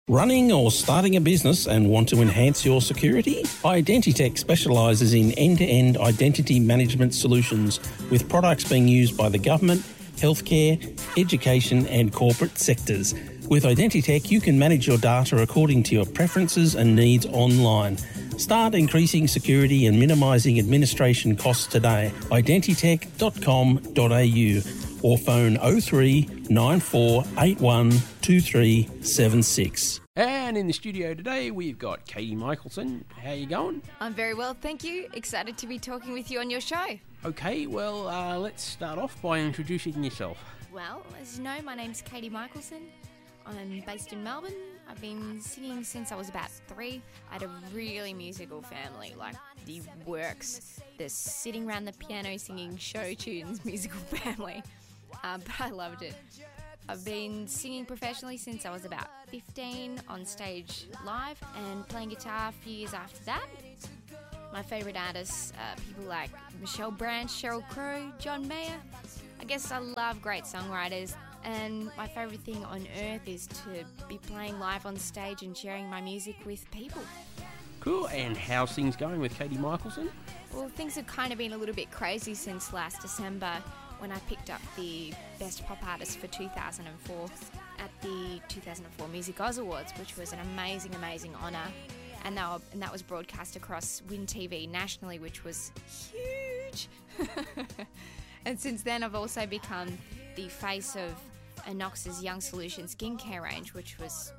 Running or starting a business and want to enhance your security? Identitech specialises in end-to-end identity management solutions with products being used by the government, healthcare, education and corporate sectors. With Identitech, you can manage your data according to your preferences and needs online. Start increasing security and minimising administration costs today. Identitech.com.au or phone 03 9481 2376. And in the studio today, we've got Katie Michelson. How you going? I'm very well, thank you. Excited to be talking with you on your show. Okay, well, let's start off by introducing yourself. Well, as you know, my name's Katie Michelson. I'm based in Melbourne. I've been singing since I was about 3. I had a really musical family, like the works, the sitting around the piano singing show tunes musical family. But I loved it. I've been singing professionally since I was about 15 on stage live and playing guitar a few years after that. My favourite artists are people like Michelle Branch, Sheryl Crow, John Mayer. I guess I love great songwriters, and my favourite thing on earth is to be playing live on stage and sharing my music with people. Cool, and how's things going with Katie Michelson? Well, things have kind of been a little bit crazy since last December when I picked up the Best Pop Artist for 2004 at the 2004 Music Oz Awards, which was an amazing, amazing honour. And that was broadcast across Win TV nationally, which was huge. And since then, I've also become the face of Inox's Young Solution skincare range, which was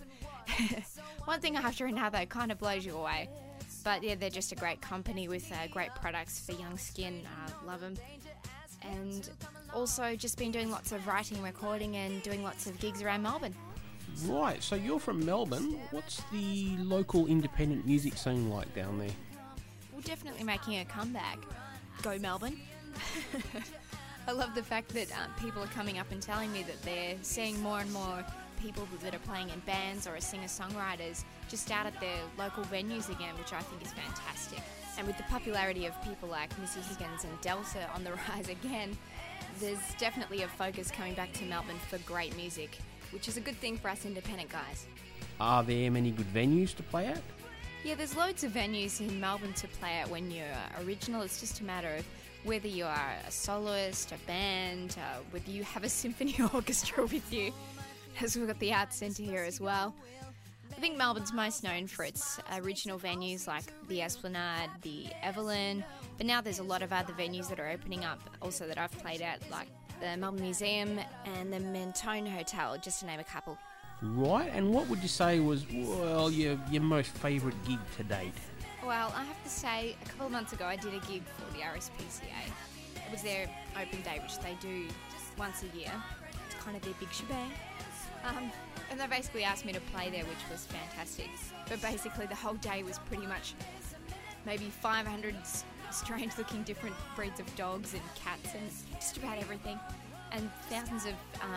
one thing after another. It kind of blows you away. But yeah, they're just a great company with great products for young skin. Love them. And also just been doing lots of writing, recording and doing lots of gigs around Melbourne. Right, so you're from Melbourne. What's the local independent music scene like down there? We're definitely making a comeback. Go Melbourne. I love the fact that people are coming up and telling me that they're seeing more and more people that are playing in bands or are singer-songwriters just out at their local venues again, which I think is fantastic. And with the popularity of people like Missy Higgins and Delta on the rise again, there's definitely a focus coming back to Melbourne for great music, which is a good thing for us independent guys. Are there many good venues to play at? Yeah, there's loads of venues in Melbourne to play at when you're original. It's just a matter of whether you are a soloist, a band, whether you have a symphony orchestra with you, as we've got the Arts Centre here as well. I think Melbourne's most known for its original venues like the Esplanade, the Evelyn, but now there's a lot of other venues that are opening up also that I've played at, like the Melbourne Museum and the Mentone Hotel, just to name a couple. Right, and what would you say was, well, your most favourite gig to date? Well, I have to say, a couple of months ago I did a gig for the RSPCA. It was their open day, which they do once a year. It's kind of their big shebang. And they basically asked me to play there, which was fantastic. But basically the whole day was pretty much maybe 500 strange-looking different breeds of dogs and cats and just about everything. And thousands of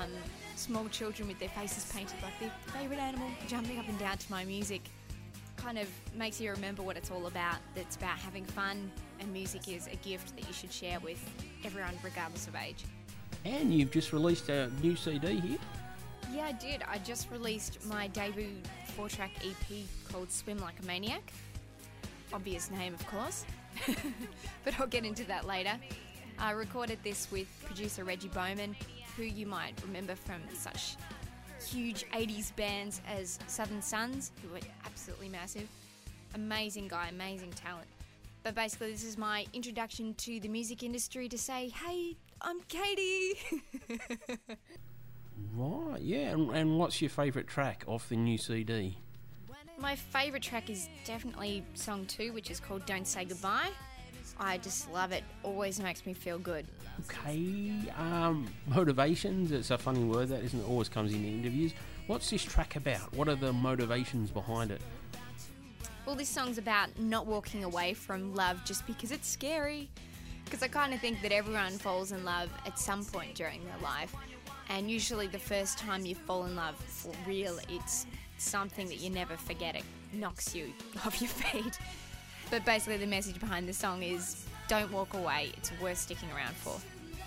small children with their faces painted like their favourite animal jumping up and down to my music. Kind of makes you remember what it's all about. It's about having fun, and music is a gift that you should share with everyone regardless of age. And you've just released a new CD here? Yeah, I did. I just released my debut 4-track EP called Swim Like a Maniac. Obvious name, of course. But I'll get into that later. I recorded this with producer Reggie Bowman, who you might remember from such huge 80s bands as Southern Sons, who were absolutely massive. Amazing guy, amazing talent. But basically this is my introduction to the music industry to say, hey, I'm Katie! Right, yeah, and what's your favourite track off the new CD? My favourite track is definitely song 2, which is called Don't Say Goodbye. I just love it. Always makes me feel good. Okay, motivations, it's a funny word that isn't, it always comes in interviews. What's this track about? What are the motivations behind it? Well, this song's about not walking away from love just because it's scary. Because I kind of think that everyone falls in love at some point during their life. And usually the first time you fall in love for real, it's something that you never forget. It knocks you off your feet. But basically the message behind the song is don't walk away. It's worth sticking around for.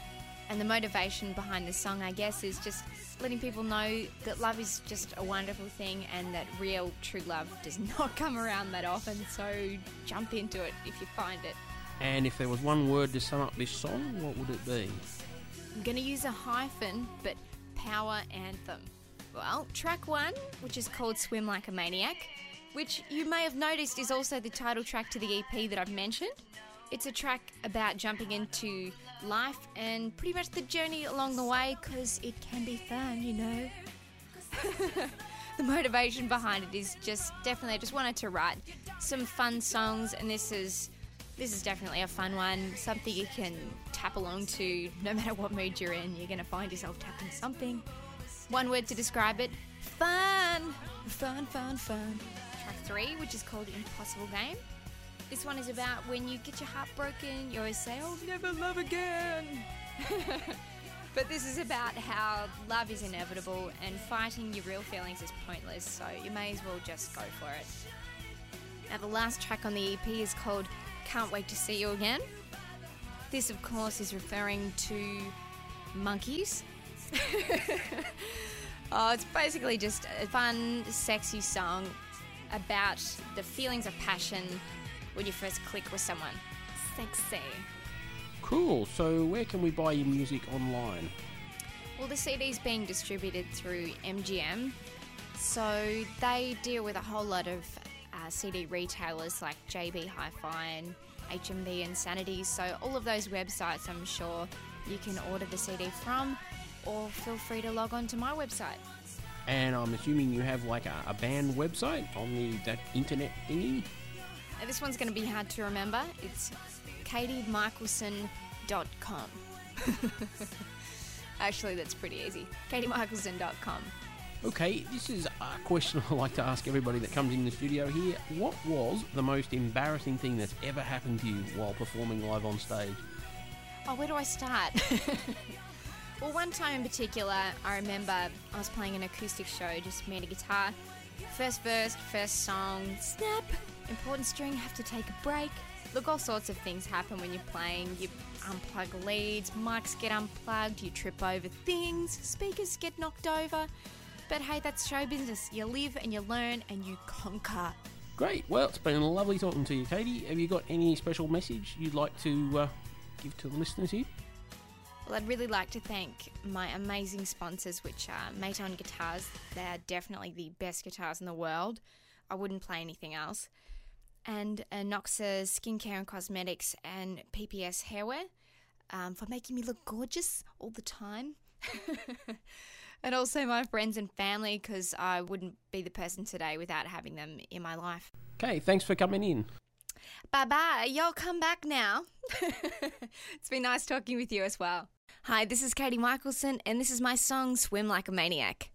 And the motivation behind the song, I guess, is just letting people know that love is just a wonderful thing and that real, true love does not come around that often. So jump into it if you find it. And if there was one word to sum up this song, what would it be? I'm going to use a hyphen, but power anthem. Well, track 1, which is called Swim Like a Maniac, which you may have noticed is also the title track to the EP that I've mentioned. It's a track about jumping into life and pretty much the journey along the way, because it can be fun, you know. The motivation behind it is just definitely I just wanted to write some fun songs, and this is definitely a fun one, something you can tap along to no matter what mood you're in. You're going to find yourself tapping something. One word to describe it: fun. Fun, fun, fun. Track 3, which is called Impossible Game. This one is about when you get your heart broken, you always say, "I'll never love again." But this is about how love is inevitable and fighting your real feelings is pointless, so you may as well just go for it. Now, the last track on the EP is called Can't Wait to See You Again. This, of course, is referring to monkeys. It's basically just a fun, sexy song about the feelings of passion when you first click with someone. Sexy. Cool. So where can we buy your music online? Well, the CD's being distributed through MGM, so they deal with a whole lot of CD retailers like JB Hi-Fi and HMV and Sanity, so all of those websites I'm sure you can order the CD from, or feel free to log on to my website. And I'm assuming you have like a band website on that internet thingy? Now, this one's going to be hard to remember. It's katiemichelson.com. Actually, that's pretty easy. katiemichelson.com. Okay, this is a question I like to ask everybody that comes in the studio here. What was the most embarrassing thing that's ever happened to you while performing live on stage? Oh, where do I start? Well, one time in particular, I remember I was playing an acoustic show, just me and a guitar. First verse, first song, snap, important string, have to take a break. Look, all sorts of things happen when you're playing. You unplug leads, mics get unplugged, you trip over things, speakers get knocked over. But hey, that's show business. You live and you learn and you conquer. Great. Well, it's been lovely talking to you, Katie. Have you got any special message you'd like to give to the listeners here? Well, I'd really like to thank my amazing sponsors, which are Maton Guitars. They are definitely the best guitars in the world. I wouldn't play anything else. And Noxa Skincare and Cosmetics and PPS Hairwear for making me look gorgeous all the time. And also my friends and family, because I wouldn't be the person today without having them in my life. Okay, thanks for coming in. Bye-bye. Y'all come back now. It's been nice talking with you as well. Hi, this is Katie Michelson, and this is my song, Swim Like a Maniac.